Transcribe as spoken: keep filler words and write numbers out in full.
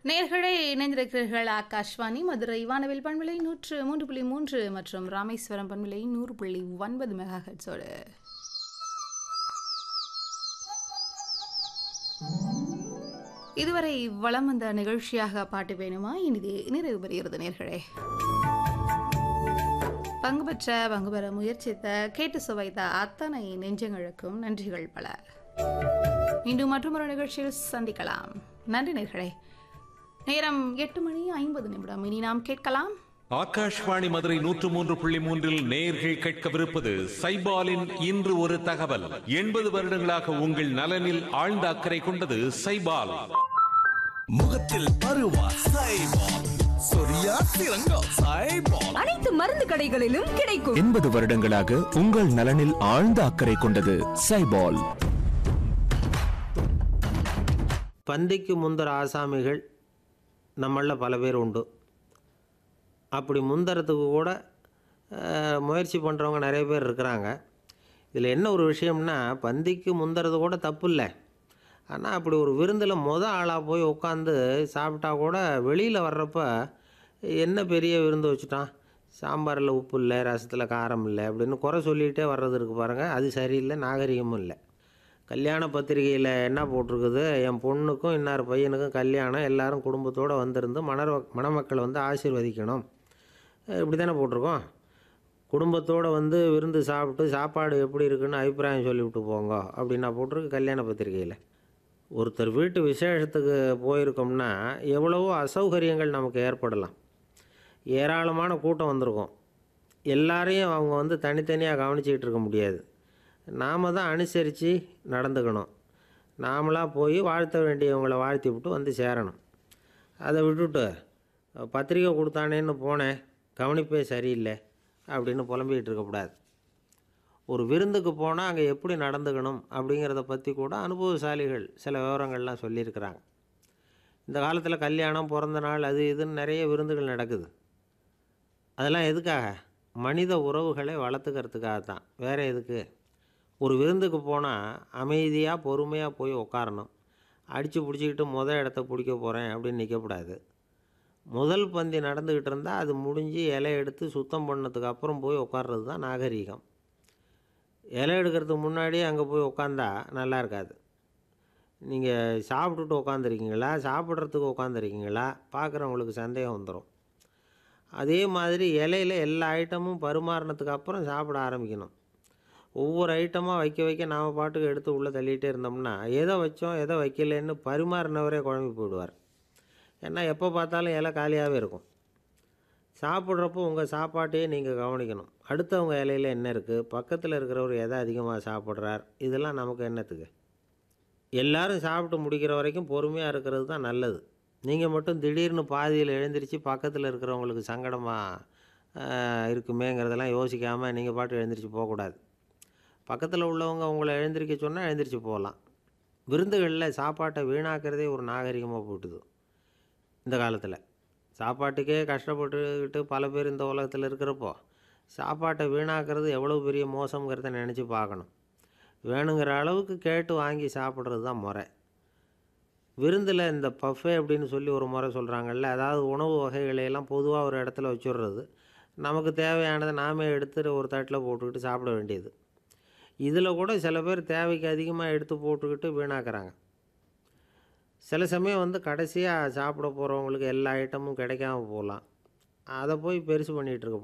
நேயர்களே இணைந்திருக்கிறீர்கள் ஆகாஷ்வாணி மதுரை வானவில் பண்பலை நூற்று மூன்று புள்ளி மூன்று மற்றும் ராமேஸ்வரம் பண்பலை நூறு புள்ளி ஒன்பது மெகா ஹெர்ட்ஸோடு. இதுவரை வளம் வந்த நிகழ்ச்சியாக பாட்டு வேணுமா இனிது நிறைவு பெறுகிறது. நேயர்களே பங்கு பெற்ற பங்கு பெற முயற்சித்த கேட்டு சுவைத்த அத்தனை நெஞ்சங்களுக்கும் நன்றிகள் பல. மீண்டும் மற்றொரு நிகழ்ச்சியில் சந்திக்கலாம். நன்றி நேயர்களே. நேரம் எட்டு மணி ஐம்பது நிமிடம். இனி நாம் கேட்கலாம் ஆகாஷ்வாணி மதுரை நூற்று மூன்று புள்ளி மூன்றில் நேயர்கள் கேட்கவிருப்பது சைபாலின் இன்று ஒரு தகவல். எண்பது வருடங்களாக உங்கள் நலனில் ஆழ்ந்த அக்கறை கொண்டது சைபால். முகத்தில் பருவா சைபால், சொரியா சிறங்கா சைபால், அனைத்து மருந்து கடைகளிலும் கிடைக்கும். எண்பது வருடங்களாக உங்கள் நலனில் ஆழ்ந்த அக்கறை கொண்டது சைபால். பந்திக்கு முந்தர ஆசாமிகள் நம்மளில் பல பேர் உண்டு. அப்படி முந்தறதுக்கு கூட முயற்சி பண்ணுறவங்க நிறைய பேர் இருக்கிறாங்க. இதில் என்ன ஒரு விஷயம்னா, பந்திக்கு முந்தறது கூட தப்பு இல்லை. ஆனால் அப்படி ஒரு விருந்தில் மொதல் ஆளாக போய் உட்காந்து சாப்பிட்டா கூட வெளியில் வர்றப்ப என்ன பெரிய விருந்து வச்சுட்டான், சாம்பாரில் உப்பு இல்லை, ரசத்தில் காரம் இல்லை அப்படின்னு குறை சொல்லிகிட்டே வர்றது இருக்குது பாருங்கள். அது சரியில்லை, நாகரிகமும் இல்லை. கல்யாண பத்திரிகையில் என்ன போட்டிருக்குது, என் பொண்ணுக்கும் இன்னார் பையனுக்கும் கல்யாணம், எல்லோரும் குடும்பத்தோடு வந்திருந்து மணர் மணமக்களை வந்து ஆசீர்வதிக்கணும், இப்படி தானே போட்டிருக்கோம். குடும்பத்தோடு வந்து விருந்து சாப்பிட்டு சாப்பாடு எப்படி இருக்குன்னு அபிப்பிராயம் சொல்லிவிட்டு போங்க அப்படின்னா போட்டிருக்கு கல்யாண பத்திரிகையில். ஒருத்தர் வீட்டு விசேஷத்துக்கு போயிருக்கோம்னா எவ்வளவோ அசௌகரியங்கள் நமக்கு ஏற்படலாம். ஏராளமான கூட்டம் வந்திருக்கும். எல்லாரையும் அவங்க வந்து தனித்தனியாக கவனிச்சிக்கிட்டு இருக்க முடியாது. நாம் தான் அனுசரித்து நடந்துக்கணும். நாமளாக போய் வாழ்த்த வேண்டியவங்களை வாழ்த்தி விட்டு வந்து சேரணும். அதை விட்டுட்டு பத்திரிக்கை கொடுத்தானேன்னு போனேன், கவனிப்பே சரியில்லை அப்படின்னு புலம்பிக்கிட்டு இருக்கக்கூடாது. ஒரு விருந்துக்கு போனால் அங்கே எப்படி நடந்துக்கணும் அப்படிங்கிறத பற்றி கூட அனுபவசாலிகள் சில விவரங்கள்லாம் சொல்லியிருக்கிறாங்க. இந்த காலத்தில் கல்யாணம், பிறந்த நாள், அது இதுன்னு நிறைய விருந்துகள் நடக்குது. அதெல்லாம் எதுக்காக? மனித உறவுகளை வளர்த்துக்கிறதுக்காக தான், வேறு எதுக்கு? ஒரு விருந்துக்கு போனால் அமைதியாக பொறுமையாக போய் உட்காரணும். அடித்து பிடிச்சிக்கிட்டு முதல் இடத்த பிடிக்க போகிறேன் அப்படின்னு நிற்கக்கூடாது. முதல் பந்தி நடந்துக்கிட்டு இருந்தால் அது முடிஞ்சு இலை எடுத்து சுத்தம் பண்ணதுக்கு அப்புறம் போய் உட்கார்றது தான் நாகரீகம். இலை எடுக்கிறதுக்கு முன்னாடியே அங்கே போய் உட்காந்தா நல்லா இருக்காது. நீங்கள் சாப்பிட்டுட்டு உட்காந்துருக்கீங்களா, சாப்பிட்றதுக்கு உட்காந்துருக்கீங்களா, பார்க்குறவங்களுக்கு சந்தேகம் வந்துடும். அதே மாதிரி இலையில் எல்லா ஐட்டமும் பரிமாறினதுக்கு அப்புறம் சாப்பிட ஆரம்பிக்கணும். ஒவ்வொரு ஐட்டமாக வைக்க வைக்க நாம் பாட்டுக்கு எடுத்து உள்ளே தள்ளிகிட்டே இருந்தோம்னா எதை வச்சோம் எதை வைக்கலன்னு பரிமாறினவரே குழம்பி போயிடுவார். ஏன்னா எப்போ பார்த்தாலும் இலை காலியாகவே இருக்கும். சாப்பிட்றப்போ உங்கள் சாப்பாட்டையே நீங்கள் கவனிக்கணும். அடுத்தவங்க இலையில் என்ன இருக்குது, பக்கத்தில் இருக்கிறவர் எதை அதிகமாக சாப்பிட்றார், இதெல்லாம் நமக்கு என்னத்துக்கு? எல்லோரும் சாப்பிட்டு முடிக்கிற வரைக்கும் பொறுமையாக இருக்கிறது தான் நல்லது. நீங்கள் மட்டும் திடீர்னு பாதியில் எழுந்திரிச்சு பக்கத்தில் இருக்கிறவங்களுக்கு சங்கடமாக இருக்குமேங்கிறதெல்லாம் யோசிக்காமல் நீங்கள் பாட்டு எழுந்திரிச்சு போகக்கூடாது. பக்கத்தில் உள்ளவங்க உங்களை எழுந்திரிக்க சொன்னால் எழுந்திரிச்சு போகலாம். விருந்துகளில் சாப்பாட்டை வீணாக்கிறதே ஒரு நாகரிகமாக போட்டுது. இந்த காலத்தில் சாப்பாட்டுக்கே கஷ்டப்பட்டுக்கிட்டு பல பேர் இந்த உலகத்தில் இருக்கிறப்போ சாப்பாட்டை வீணாக்கிறது எவ்வளோ பெரிய மோசங்கிறத நினச்சி பார்க்கணும். வேணுங்கிற அளவுக்கு கேட்டு வாங்கி சாப்பிட்றது தான் முறை. விருந்தில் இந்த பஃபே அப்படின்னு சொல்லி ஒரு முறை சொல்கிறாங்கல்ல, அதாவது உணவு வகைகளையெல்லாம் பொதுவாக ஒரு இடத்துல வச்சுடுறது, நமக்கு தேவையானதை நாமே எடுத்து ஒரு தட்டில் போட்டுக்கிட்டு சாப்பிட வேண்டியது. இதில் கூட சில பேர் தேவைக்கு அதிகமாக எடுத்து போட்டுக்கிட்டு வீணாக்குறாங்க. சில சமயம் வந்து கடைசியாக சாப்பிட போகிறவங்களுக்கு எல்லா ஐட்டமும் கிடைக்காம போகலாம். அதை போய் பெருசு பண்ணிகிட்டு இருக்க